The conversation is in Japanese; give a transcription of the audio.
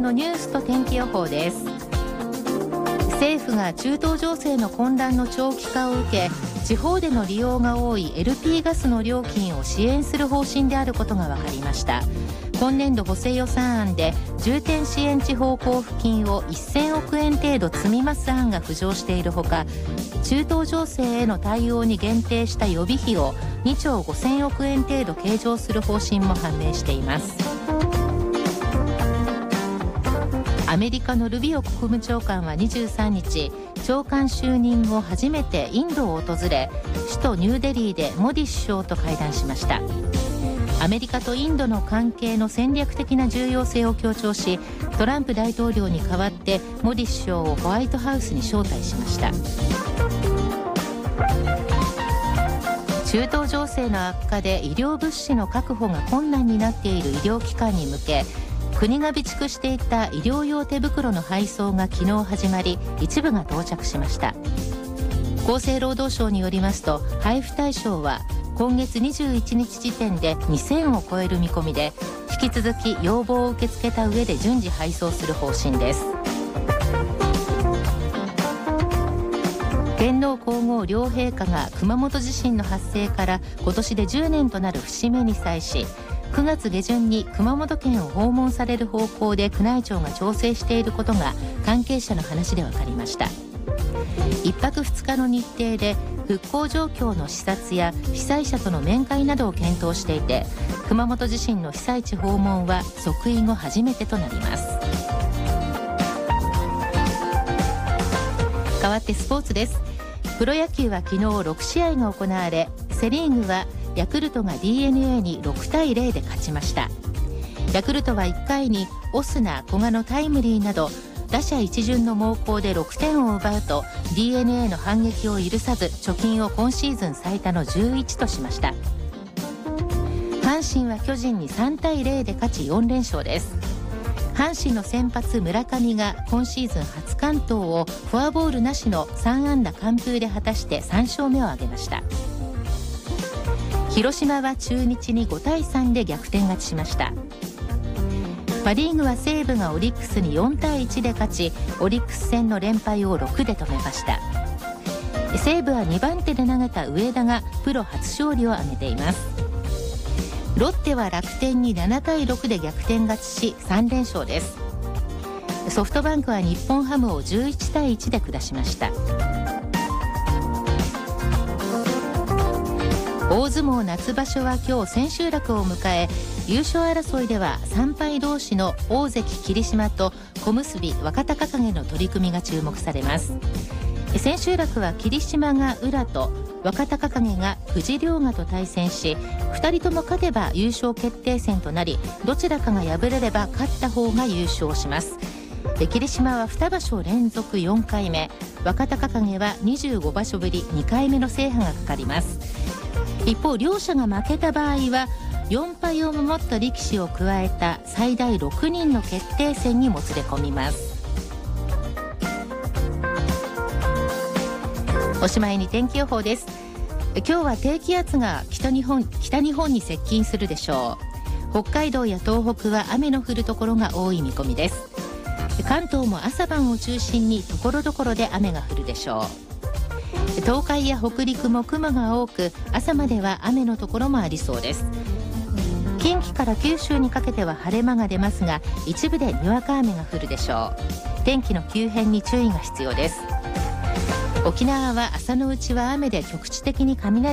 のニュースと天気予報です。政府が中東情勢の混乱の長期化を受け、地方での利用が多い LP ガスの料金を支援する方針であることが分かりました。今年度補正予算案で重点支援地方交付金を1000億円程度積み増す案が浮上しているほか、中東情勢への対応に限定した予備費を2兆5000億円程度計上する方針も判明しています。アメリカのルビオ国務長官は23日、長官就任後初めてインドを訪れ、首都ニューデリーでモディ首相と会談しました。アメリカとインドの関係の戦略的な重要性を強調し、トランプ大統領に代わってモディ首相をホワイトハウスに招待しました。中東情勢の悪化で医療物資の確保が困難になっている医療機関に向け、国が備蓄していた医療用手袋の配送が昨日始まり、一部が到着しました。厚生労働省によりますと、配布対象は今月21日時点で2000を超える見込みで、引き続き要望を受け付けた上で順次配送する方針です。天皇皇后両陛下が熊本地震の発生から今年で10年となる節目に際し、9月下旬に熊本県を訪問される方向で宮内庁が調整していることが関係者の話で分かりました。1泊2日の日程で復興状況の視察や被災者との面会などを検討していて、熊本地震の被災地訪問は即位後初めてとなります。代わってスポーツです。プロ野球は昨日6試合が行われ、セリーグはヤクルトが DNA に6対0で勝ちました。ヤクルトは1回にオスナ、古賀のタイムリーなど打者一巡の猛攻で6点を奪うと、 DNA の反撃を許さず貯金を今シーズン最多の11としました。阪神は巨人に3対0で勝ち4連勝です。阪神の先発村上が今シーズン初完投をフォアボールなしの3安打完封で果たして3勝目を挙げました。広島は中日に5対3で逆転勝ちしました。パ・リーグは西武がオリックスに4対1で勝ち、オリックス戦の連敗を6で止めました。西武は2番手で投げた上田がプロ初勝利を挙げています。ロッテは楽天に7対6で逆転勝ちし3連勝です。ソフトバンクは日本ハムを11対1で下しました。大相撲夏場所は今日千秋楽を迎え、優勝争いでは3敗同士の大関霧島と小結若隆景の取り組みが注目されます。千秋楽は霧島が宇良と若隆景が藤良賀と対戦し、2人とも勝てば優勝決定戦となり、どちらかが敗れれば勝った方が優勝します。霧島は2場所連続4回目、若隆景は25場所ぶり2回目の制覇がかかります。一方、両者が負けた場合は4敗を守った力士を加えた最大6人の決定戦にもつれ込みます。おしまいに天気予報です。今日は低気圧が北日本に接近するでしょう。北海道や東北は雨の降るところが多い見込みです。関東も朝晩を中心にところどころで雨が降るでしょう。東海や北陸も雲が多く、朝までは雨のところもありそうです。近畿から九州にかけては晴れ間が出ますが、一部でにわか雨が降るでしょう。天気の急変に注意が必要です。沖縄は朝のうちは雨で局地的に雷